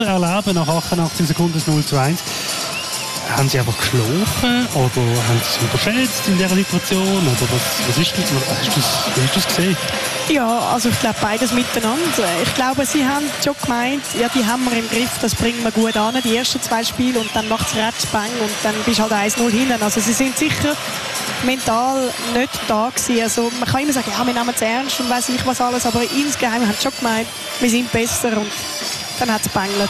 erleben nach 88 Sekunden 0:1. Haben Sie einfach geschlafen oder haben Sie es unterschätzt in dieser Situation? Oder was ist das? Wie hast du das gesehen? Ja, also ich glaube beides miteinander. Ich glaube, sie haben schon gemeint, ja, die haben wir im Griff, das bringen wir gut an, die ersten 2 Spiele, und dann macht es Ratsch-Bang und dann bist du halt 1-0 hinten. Also sie sind sicher mental nicht da gewesen. Also man kann immer sagen, ja, wir nehmen es ernst und weiss ich was alles, aber insgeheim haben sie schon gemeint, wir sind besser, und dann hat es gebängelt.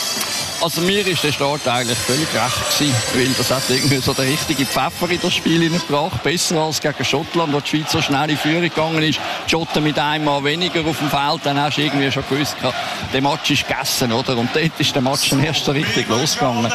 Also mir ist der Start eigentlich völlig recht gewesen, weil das hat irgendwie so der richtige Pfeffer in das Spiel hineingebracht. Besser als gegen Schottland, wo die Schweiz so schnell in Führung gegangen ist. Die Schotten mit einem Mann weniger auf dem Feld, dann hast du irgendwie schon gewusst, der Match ist gegessen, oder? Und dort ist der Match dann erst so richtig losgegangen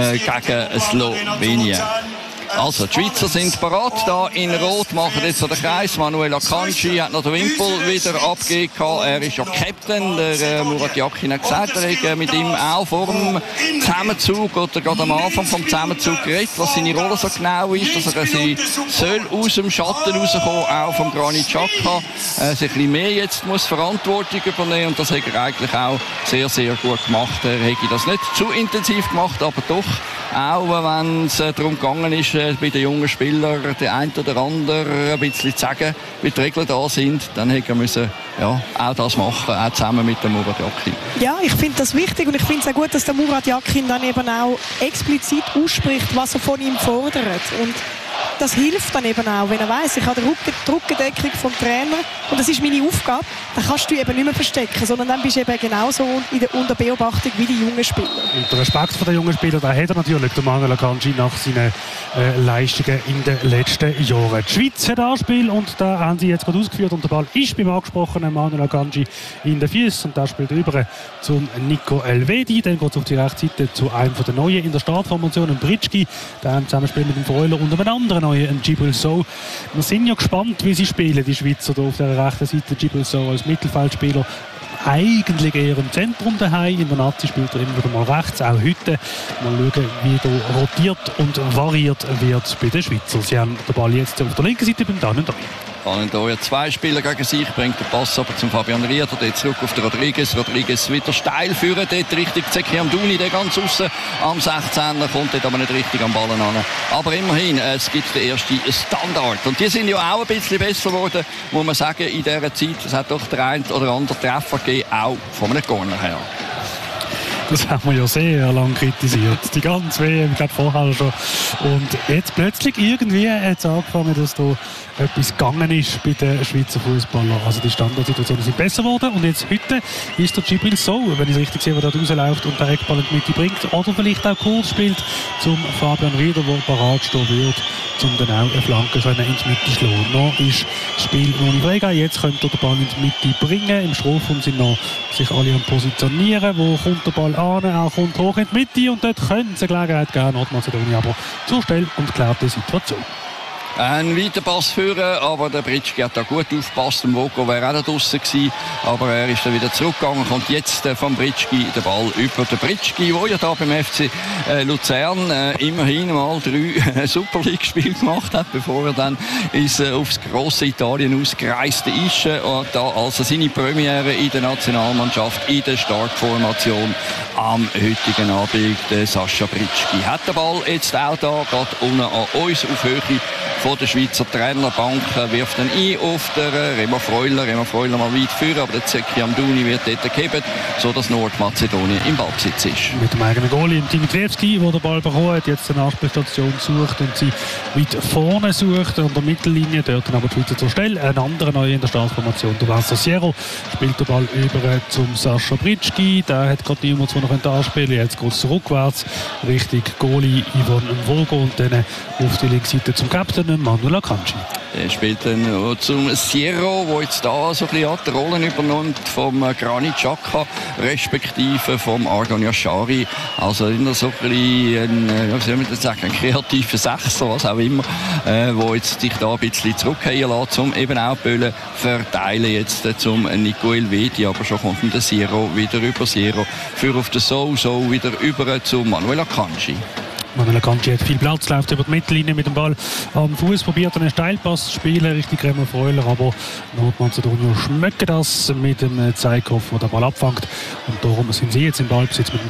gegen Slowenien. Also, die Schweizer sind bereit. Da in Rot machen jetzt so den Kreis. Manuel Akanji hat noch den Wimpel wieder abgegeben. Er ist ja Captain. Der Murat Yakin hat gesagt, er hat mit ihm auch vor dem Zusammenzug oder gerade am Anfang vom Zusammenzug geredet, was seine Rolle so genau ist, dass er soll aus dem Schatten rauskommen, auch vom Granit Xhaka, sich ein bisschen mehr jetzt muss Verantwortung übernehmen, und das hat er eigentlich auch sehr, sehr gut gemacht. Er hätte das nicht zu intensiv gemacht, aber doch, auch wenn es darum gegangen ist, bei den jungen Spielern der ein oder andere ein bisschen zu sagen, wie die Regeln da sind, dann hätte er müssen, ja, auch das machen, auch zusammen mit dem Murat Yakin. Ja, ich finde das wichtig, und ich finde es auch gut, dass der Murat Yakin dann eben auch explizit ausspricht, was er von ihm fordert. Und das hilft dann eben auch, wenn er weiss, ich habe die Rückendeckung vom Trainer und das ist meine Aufgabe, dann kannst du eben nicht mehr verstecken, sondern dann bist du eben genauso unter Beobachtung wie die jungen Spieler. Und der Respekt von den jungen Spielern, den hat er natürlich, der Manuel Akanji, nach seinen Leistungen in den letzten Jahren. Die Schweiz hat Anspiel, und da haben sie jetzt gerade ausgeführt, und der Ball ist beim angesprochenen Manuel Akanji in den Füßen, und der spielt rüber zum Nico Elvedi. Dann geht es auf die rechte Seite zu einem der Neuen in der Startformation, Britschki, der im Zusammenspiel mit dem Freuler und einem anderen Neuen, Djibril Sow. Wir sind ja gespannt, wie sie spielen, die Schweizer da auf der rechten Seite. Djibril Sow als Mittelfeldspieler eigentlich eher im Zentrum daheim. In der Nazi spielt er immer wieder mal rechts, auch heute. Mal schauen, wie da rotiert und variiert wird bei den Schweizern. Sie haben den Ball jetzt auf der linken Seite beim Danendoi. Danendoi hat 2 Spieler gegen sich, bringt den Pass aber zum Fabian Rieder, der zurück auf den Rodriguez. Rodriguez wieder steil führen, dort richtig Zeki Amdouni, der ganz außen am 16er, kommt dort aber nicht richtig am Ball an. Aber immerhin, es gibt den ersten Standard. Und die sind ja auch ein bisschen besser geworden, muss man sagen, in dieser Zeit. Es hat doch der ein oder andere Treffer gegeben, auch von einem Corner her. Das haben wir ja sehr lange kritisiert. Die ganze WM, ich glaube vorher schon. Und jetzt plötzlich irgendwie hat es angefangen, dass da etwas gegangen ist bei den Schweizer Fußballern. Also die Standardsituationen sind besser geworden. Und jetzt heute ist der Djibril Sow, wenn ich es richtig sehe, der da rausläuft und den Eckball in die Mitte bringt. Oder vielleicht auch kurz spielt zum Fabian Rieder, der parat stehen wird, um dann auch eine Flanke in die Mitte zu schlagen. Noch ist das Spiel noch nicht freigegeben. Jetzt könnte er den Ball in die Mitte bringen. Im Strafraum sind noch sich alle am Positionieren. Wo kommt der Ball an? Er kommt hoch in die Mitte, und dort könnte es eine Gelegenheit geben, Nordmazedonien aber zur Stelle und klärt die Situation. Ein Weiterpass führen, aber der Britschki hat da gut aufgepasst. Der Voko wäre auch da draussen gewesen, aber er ist dann wieder zurückgegangen. Kommt jetzt vom Britschki der Ball über den Britschki, der ja da beim FC Luzern immerhin mal 3 Super League-Spiele gemacht hat, bevor er dann aufs grosse Italien ausgereist ist. Und da also seine Premiere in der Nationalmannschaft, in der Startformation am heutigen Abend. Sascha Britschki hat den Ball jetzt auch da, gerade unten an uns auf Höhe von der Schweizer Trainerbank, wirft ihn ein auf der Remo Freuler. Remo Freuler mal weit führen, aber der Zeki Amdouni wird dort gehebt, sodass Nordmazedonien im Ballbesitz ist. Mit dem eigenen Goalie, Dimitrievski, der den Ball bekommt, jetzt eine Nachspielstation sucht und sie weit vorne sucht, an der Mittellinie, dort dann aber die Schweizer zur Stelle. Ein anderer Neu in der Startformation, der Vincent Sierro, spielt den Ball über zum Sascha Britschki. Der hat gerade niemand, der noch anspielen könnte. Jetzt geht es rückwärts Richtung Goalie Ivan Vogo und dann auf die linke Seite zum Captain Manuel Akanji. Er spielt dann zum Sierro, der jetzt da so ein bisschen die Rollen übernimmt vom Granit Xhaka, respektive vom Ardon Yashari. Also immer so ein bisschen wie soll man das sagen, ein kreativer Sechser, was auch immer, der jetzt sich da ein bisschen zurückgehen lässt, um eben auch die Böllen verteilen jetzt zum Nico Elvedi. Aber schon kommt der Sierro wieder über Sierro, für auf den Sow wieder über zu Manuel Akanji. Manuela Canci hat viel Platz, läuft über die Mittellinie mit dem Ball am Fuß, probiert einen Steilpass zu spielen Richtung Remo Freuler, aber Nordmazedonien schmeckt das mit dem Zeighoff, der den Ball abfängt. Und darum sind sie jetzt im Ballbesitz mit dem